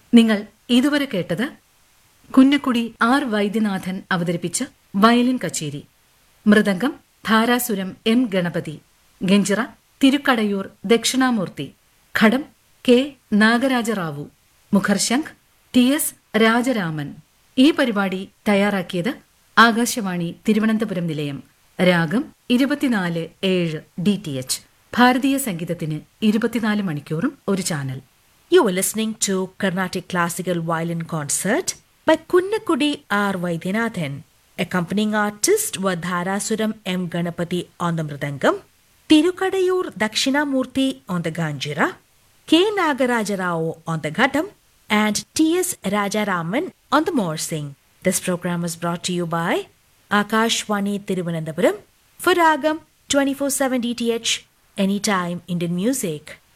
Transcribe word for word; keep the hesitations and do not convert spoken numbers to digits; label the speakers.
Speaker 1: നിങ്ങൾ ഇതുവരെ കേട്ടത് കുന്നക്കുടി ആർ വൈദ്യനാഥൻ അവതരിപ്പിച്ച വയലിൻ കച്ചേരി. മൃദംഗം ധാരാസുരം എം ഗണപതി. ഗഞ്ചിറ തിരുക്കടയൂർ ദക്ഷിണാമൂർത്തി. ഘടം കെ നാഗരാജറാവു. മുഖർശംഖ് T S രാജരാമൻ. ഈ പരിപാടി തയ്യാറാക്കിയത് ആകാശവാണി തിരുവനന്തപുരം നിലയം. രാഗം ഇരുപത്തിനാല് ഏഴ് ഡി ടി എച്ച്. ഭാരതീയ സംഗീതത്തിന് ഇരുപത്തിനാല് മണിക്കൂറും ഒരു channel.
Speaker 2: You were listening to Carnatic Classical Violin Concert by Kunnakudi R. Vaidyanathan. Accompanying artist were Dharasuram M. Ganapati on the Mridangam, Tirukadayur Dakshinamurthy on the Ganjira, K. Nagarajarao on the Ghatam, and T S Rajaraman on the Morsing. This program was brought to you by Akashvani Thiruvananthapuram for Ragam twenty-four seven D T H, Anytime Indian Music.